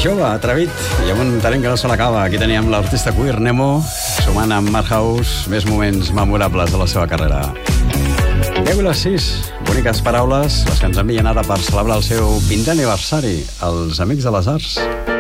Jove, atrevit i amb un talent que no se l'acaba. Aquí teníem l'artista queer Nemo, sumant amb Madhouse més moments memorables de la seva carrera. 10:06, boniques paraules, les que ens envien ara per celebrar el seu 20è aniversari, els Amics de les Arts.